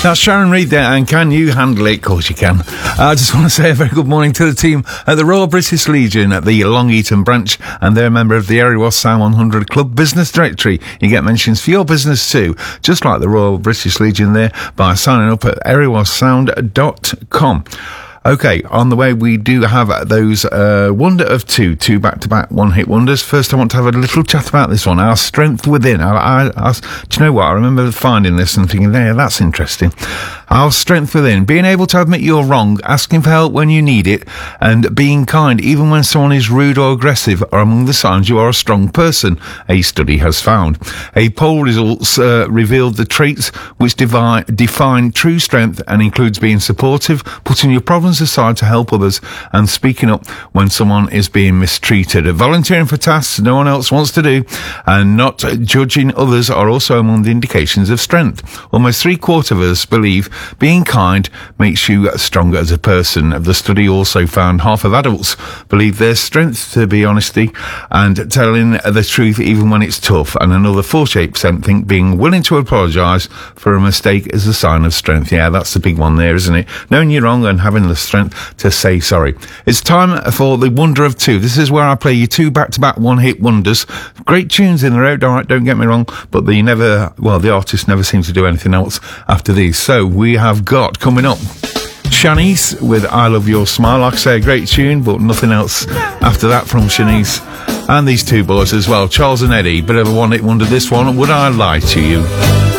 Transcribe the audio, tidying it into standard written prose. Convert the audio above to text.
That's Sharon Reid there, and can you handle it? Of course you can. I just want to say a very good morning to the team at the Royal British Legion at the Long Eaton branch, and they're a member of the Erywas Sound 100 Club Business Directory. You get mentions for your business too, just like the Royal British Legion there, by signing up at erywassound.com. Okay, on the way we do have those wonder of two back-to-back one-hit wonders. First, I want to have a little chat about this one, Our Strength Within. Do you know what? I remember finding this and thinking, yeah, that's interesting. Our Strength Within. Being able to admit you're wrong, asking for help when you need it, and being kind even when someone is rude or aggressive are among the signs you are a strong person, a study has found. A poll results revealed the traits which define true strength and includes being supportive, putting your problems aside to help others, and speaking up when someone is being mistreated. Volunteering for tasks no one else wants to do, and not judging others are also among the indications of strength. Almost 3/4 of us believe being kind makes you stronger as a person. The study also found half of adults believe their strength to be honesty and telling the truth even when it's tough, and another 48% think being willing to apologise for a mistake is a sign of strength. Yeah, that's the big one there, isn't it? Knowing you're wrong and having the strength to say sorry. It's time for the Wonder of Two. This is where I play you two back-to-back one-hit wonders. Great tunes in the road, don't get me wrong, but the artists never seem to do anything else after these. So we have got coming up Shanice with I Love Your Smile. Like I say, a great tune, but nothing else after that from Shanice. And these two boys as well, Charles and Eddie. Bit of a one-hit wonder, this one. Would I Lie to You?